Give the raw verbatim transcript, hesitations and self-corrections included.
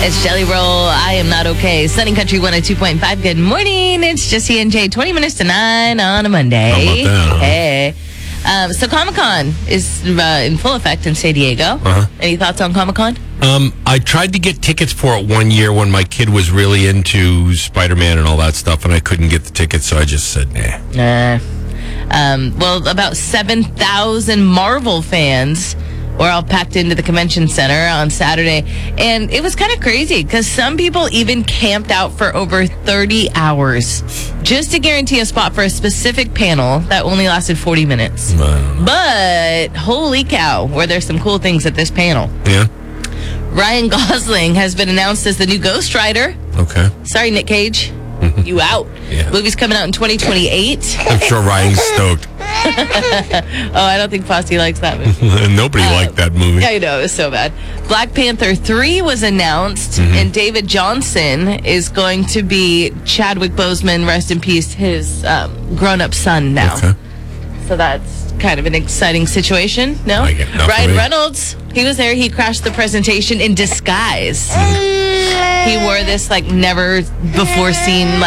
It's Jelly Roll. I am not okay. Sunny Country one oh two point five. Good morning. It's Jesse and Jay. twenty minutes to nine on a Monday. How about that, huh? Hey. Um, so Comic-Con is uh, in full effect in San Diego. Uh-huh. Any thoughts on Comic-Con? Um, I tried to get tickets for it one year when my kid was really into Spider-Man and all that stuff, and I couldn't get the tickets, so I just said, nah. Nah. Um, well, about seven thousand Marvel fans were all packed into the convention center on Saturday. And it was kind of crazy because some people even camped out for over thirty hours just to guarantee a spot for a specific panel that only lasted forty minutes. Wow. But holy cow, were there some cool things at this panel. Yeah? Ryan Gosling has been announced as the new Ghost Rider. Okay. Sorry, Nick Cage. You out. Yeah. Movie's coming out in twenty twenty-eight. I'm sure Ryan's stoked. Oh, I don't think Fosse likes that movie. Nobody Uh, liked that movie. I know, it was so bad. Black Panther three was announced, Mm-hmm. and David Johnson is going to be Chadwick Boseman, rest in peace, his um, grown-up son now. Okay. So that's kind of an exciting situation, no? I get enough Ryan of it. Reynolds, he was there. He crashed the presentation in disguise. Mm-hmm. He wore this, like, never-before-seen,